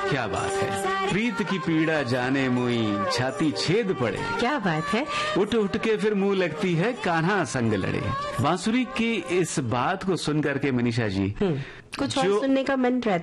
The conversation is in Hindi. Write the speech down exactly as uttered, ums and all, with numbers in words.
क्या बात है, प्रीत की पीड़ा जाने मुई, छाती छेद पड़े। क्या बात है। उठ उठ के फिर मुंह लगती है, कान्हा संग लड़े। बांसुरी की इस बात को सुन करके मनीषा जी कुछ और सुनने का मन रहता